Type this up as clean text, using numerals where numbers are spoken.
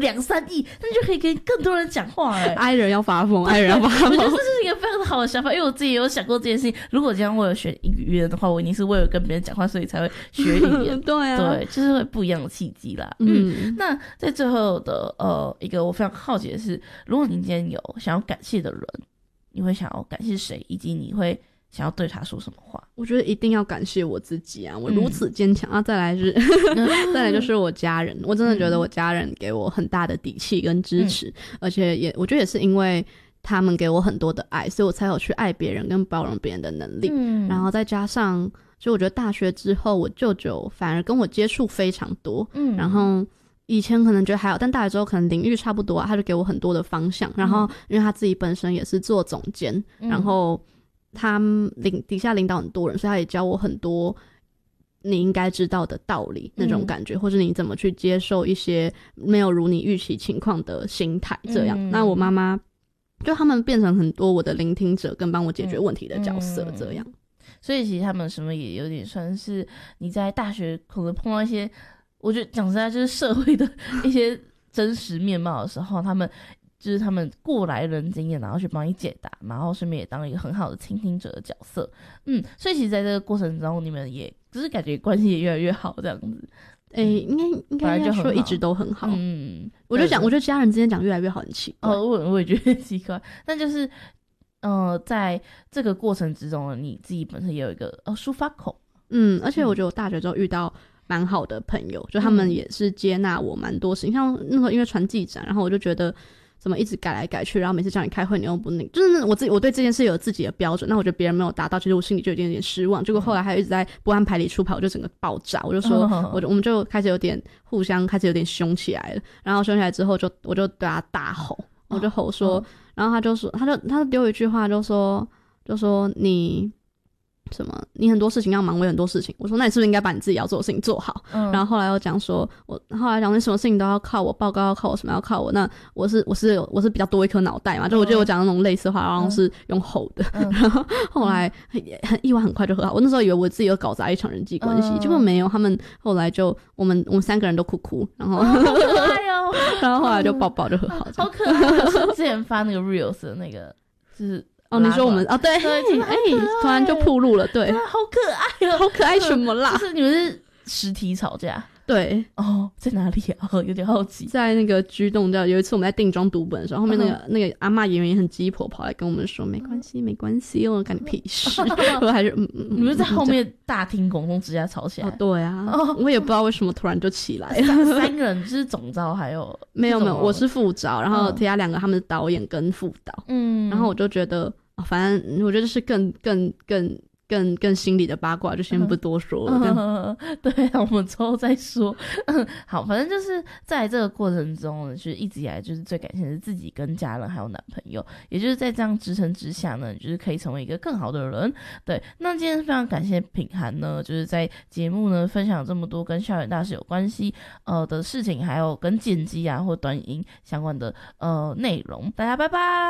2-3亿，那就可以跟更多人讲话爱人要发疯，爱人要发疯。 我觉得这是一个非常好的想法，因为我自己有想过这件事情。如果今天我有学语言的话，我一定是为了跟别人讲话，所以才会学语言。 对啊， 对，就是会不一样的契机啦。那在最后的一个我非常好奇的是，如果你今天有想要感谢的人，你会想要感谢谁，以及你会想要对他说什么话？ 我觉得一定要感谢我自己啊！我如此坚强啊！再来是再来就是我家人，我真的觉得我家人给我很大的底气跟支持，而且我觉得也是因为他们给我很多的爱，所以我才有去爱别人跟包容别人的能力。然后再加上就我觉得大学之后，我舅舅反而跟我接触非常多，然后以前可能觉得还好，但大学之后可能领域差不多啊，他就给我很多的方向。然后因为他自己本身也是做总监，然后他底下领导很多人，所以他也教我很多你应该知道的道理那种感觉，或是你怎么去接受一些没有如你预期情况的心态这样。那我妈妈就他们变成很多我的聆听者跟帮我解决问题的角色这样。 所以其实他们什么也有点算是你在大学可能碰到一些，我觉得讲实在就是社会的一些真实面貌的时候，他们就是他们过来人经验，然后去帮你解答，然后顺便也当一个很好的倾听者的角色。所以其实在这个过程中，你们也就是感觉关系也越来越好这样子。 应该要说一直都很好。我觉得家人之间讲越来越好很奇怪。 我也觉得很奇怪，但就是在这个过程之中，你自己本身也有一个抒发口。 而且我觉得我大学之后遇到蛮好的朋友，就他们也是接纳我蛮多事情，像那个因为传记展，然后我就觉得怎么一直改来改去，然后每次叫你开会你又不那，就是我对这件事有自己的标准，那我觉得别人没有达到，其实我心里就有点失望。结果后来还一直在不按牌理出牌，我就整个爆炸，我就说我们就开始有点互相开始有点凶起来了，然后凶起来之后我就对他大吼，我就吼说，然后他就丢一句话就说你什么你很多事情要忙，我有很多事情。我说那你是不是应该把你自己要做的事情做好？然后后来又讲说，我后来讲你什么事情都要靠我，报告要靠我，什么要靠我。那我是比较多一颗脑袋嘛，就我觉得我讲那种类似话，然后是用吼的。然后后来很意外，很快就和好。我那时候以为我自己有搞砸一场人际关系，结果没有。他们后来就我们3个人都哭，然后好可爱哦。 然后后来就抱就和好。 好可爱！是之前发那个 reels 的那个，就是你说我们对，突然就暴露了，对， 好可爱哦， 好可爱什么啦？ 就是你们是实体吵架， 对在哪里啊？有点好奇。 在那个居动叫有一次我们在定妆读本的时候，后面那个阿嬷演员也很鸡婆，跑来跟我们说没关系，我干你屁事。我还是你们在后面大庭广众之下吵起来？ 对啊，我也不知道为什么突然就起来了。 3个人就是总召还有没有，我是副召，然后其他2个他们是导演跟副导。然后我就觉得。反正我觉得是更心里的八卦，就先不多说了。 对，我们之后再说。好，反正就是在这个过程中呢，就是一直以来就是最感谢的是自己跟家人还有男朋友，也就是在这样支撑之下呢，就是可以成为一个更好的人。对，那今天非常感谢品涵呢，就是在节目呢分享这么多跟校园大事有关系的事情，还有跟剪辑啊或短影音相关的内容。大家拜拜。